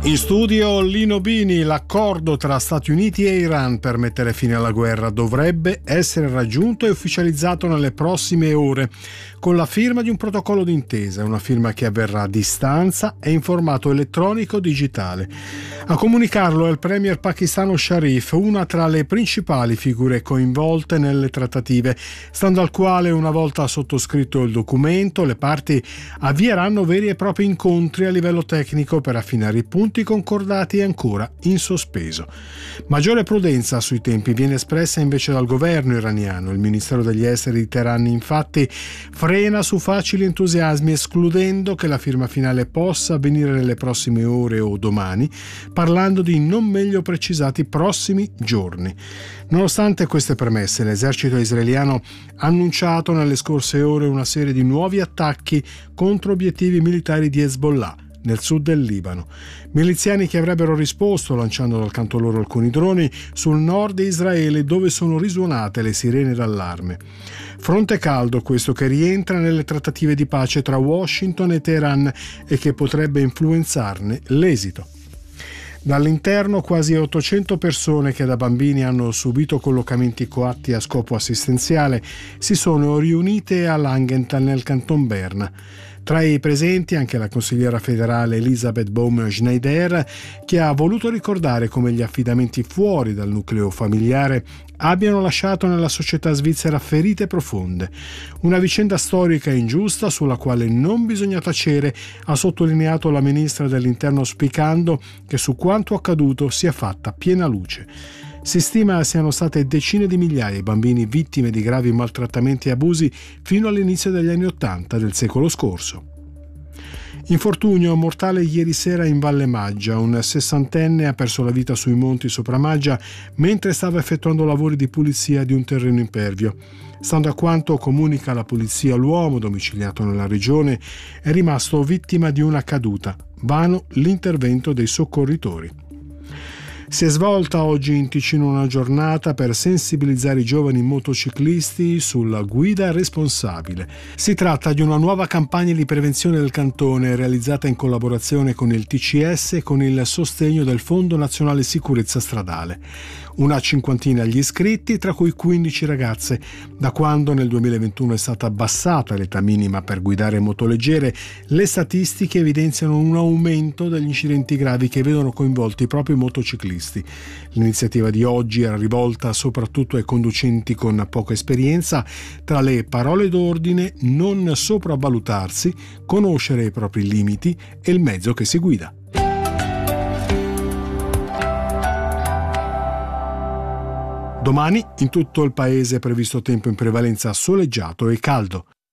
In studio Lino Bini. L'accordo tra Stati Uniti e Iran per mettere fine alla guerra dovrebbe essere raggiunto e ufficializzato nelle prossime ore con la firma di un protocollo d'intesa, una firma che avverrà a distanza e in formato elettronico digitale. A comunicarlo è il premier pakistano Sharif, una tra le principali figure coinvolte nelle trattative, stando al quale, una volta sottoscritto il documento, le parti avvieranno veri e propri incontri a livello tecnico per affinare i punti concordati ancora in sospeso. Maggiore prudenza sui tempi viene espressa invece dal governo iraniano. Il ministero degli esteri di Teheran infatti frena su facili entusiasmi, escludendo che la firma finale possa avvenire nelle prossime ore o domani, parlando di non meglio precisati prossimi giorni. Nonostante queste premesse, l'esercito israeliano ha annunciato nelle scorse ore una serie di nuovi attacchi contro obiettivi militari di Hezbollah nel sud del Libano. Miliziani che avrebbero risposto lanciando dal canto loro alcuni droni sul nord di Israele, dove sono risuonate le sirene d'allarme. Fronte caldo questo, che rientra nelle trattative di pace tra Washington e Teheran e che potrebbe influenzarne l'esito. Dall'interno quasi 800 persone che da bambini hanno subito collocamenti coatti a scopo assistenziale si sono riunite a Langenthal nel canton Berna. Tra i presenti anche la consigliera federale Elisabeth Baum-Schneider, che ha voluto ricordare come gli affidamenti fuori dal nucleo familiare abbiano lasciato nella società svizzera ferite profonde. Una vicenda storica e ingiusta sulla quale non bisogna tacere, ha sottolineato la ministra dell'Interno, auspicando che su quanto accaduto sia fatta piena luce. Si stima siano state decine di migliaia i bambini vittime di gravi maltrattamenti e abusi fino all'inizio degli anni '80 del secolo scorso. Infortunio mortale ieri sera in Valle Maggia. Un 60enne ha perso la vita sui monti sopra Maggia mentre stava effettuando lavori di pulizia di un terreno impervio. Stando a quanto comunica la polizia, l'uomo, domiciliato nella regione, è rimasto vittima di una caduta. Vano l'intervento dei soccorritori. Si è svolta oggi in Ticino una giornata per sensibilizzare i giovani motociclisti sulla guida responsabile. Si tratta di una nuova campagna di prevenzione del cantone realizzata in collaborazione con il TCS e con il sostegno del Fondo Nazionale Sicurezza Stradale. Una cinquantina gli iscritti, tra cui 15 ragazze. Da quando nel 2021 è stata abbassata l'età minima per guidare motoleggere, le statistiche evidenziano un aumento degli incidenti gravi che vedono coinvolti proprio i motociclisti. L'iniziativa di oggi era rivolta soprattutto ai conducenti con poca esperienza. Tra le parole d'ordine: non sopravvalutarsi, conoscere i propri limiti e il mezzo che si guida. Domani in tutto il paese è previsto tempo in prevalenza soleggiato e caldo.